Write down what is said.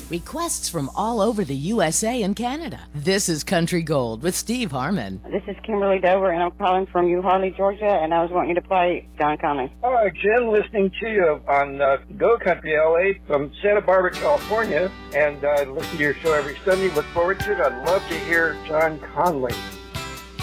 Requests from all over the USA and Canada. This is Country Gold with Steve Harmon. This is Kimberly Dover, and I'm calling from New Harley, Georgia, and I was wanting you to play John Conley. Hi, Jen, listening to you on Go Country LA from Santa Barbara, California, and I listen to your show every Sunday. Look forward to it. I'd love to hear John Conley.